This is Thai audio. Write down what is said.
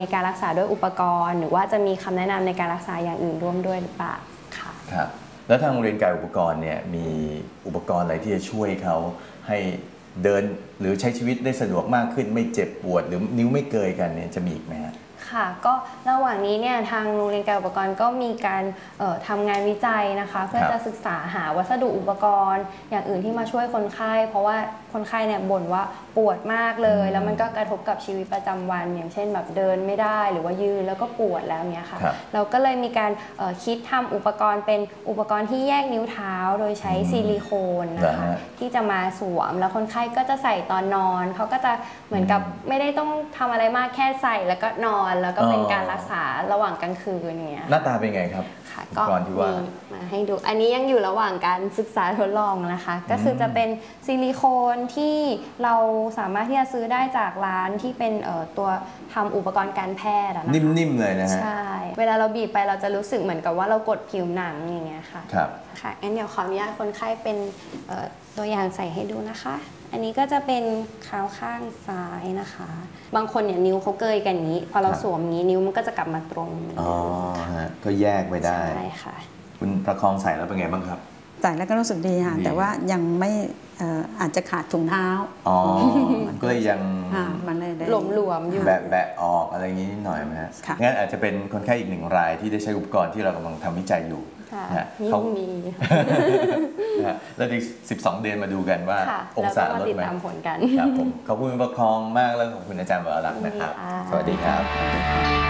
ในการรักษาด้วยอุปกรณ์หรือว่าจะมีคำแนะนำในการรักษาอย่างอื่นร่วมด้วยหรือเปล่าค่ะครับแล้วทางโรงเรียนกายอุปกรณ์เนี่ยมีอุปกรณ์อะไรที่จะช่วยเขาให้เดินหรือใช้ชีวิตได้สะดวกมากขึ้นไม่เจ็บปวดหรือนิ้วไม่เกยกันเนี่ยจะมีอีกไหมฮะค่ะก็ระหว่างนี้เนี่ยทางโรงเรียนการอุปกรณ์ก็มีการทำงานวิจัยนะคะเพื่อจะศึกษาหาวัสดุอุปกรณ์อย่างอื่นที่มาช่วยคนไข้เพราะว่าคนไข้เนี่ยบ่นว่าปวดมากเลยแล้วมันก็กระทบกับชีวิตประจำวันอย่างเช่นแบบเดินไม่ได้หรือว่ายืนแล้วก็ปวดแล้วเนี่ยค่ะเราก็เลยมีการคิดทำอุปกรณ์เป็นอุปกรณ์ที่แยกนิ้วเท้าโดยใช้ซิลิโคนนะคะที่จะมาสวมแล้วคนไข้ก็จะใส่ตอนนอนเขาก็จะเหมือนกับไม่ได้ต้องทำอะไรมากแค่ใส่แล้วก็นอนแล้วก็เป็นการรักษาระหว่างกลางคืนอย่างเงี้ยหน้าตาเป็นไงครับก็มีมาให้ดูอันนี้ยังอยู่ระหว่างการศึกษาทดลองนะคะก็คือจะเป็นซิลิโคนที่เราสามารถที่จะซื้อได้จากร้านที่เป็นตัวทำอุปกรณ์การแพทย์นะคะนิ่มๆเลยนะฮะใช่เวลาเราบีบไปเราจะรู้สึกเหมือนกับว่าเรากดผิวหนังอย่างเงี้ยค่ะครับค่ะงั้นเดี๋ยวขออนุญาตคนไข้เป็นตัวอย่างใส่ให้ดูนะคะอันนี้ก็จะเป็นเท้าข้างซ้ายนะคะบางคนเนี่ยนิ้วเขาเกยกันอย่างนี้พอเราสวมอย่างนี้นิ้วมันก็จะกลับมาตรงอ๋อฮะก็แยกไปได้ใช่ค่ะคุณประคองใส่แล้วเป็นไงบ้างครับใส่แล้วก็รู้สึกดีค่ะแต่ว่ายังไม่อาจจะขาดถุงเท้าอ๋อก็เลยยังมันเลยหลวมๆอยู่แบะออกอะไรอย่างนี้นิดหน่อยไหมฮะงั้นอาจจะเป็นคนไข้อีกหนึ่งรายที่ได้ใช้อุปกรณ์ที่เรากำลังทำวิจัยอยู่เขามีแล้วอีก12 เดือนมาดูกันว่าองศาลดไหมครับผมขอบคุณประคองมากแล้วขอบคุณอาจารย์วรลักษณ์นะครับสวัสดีครับ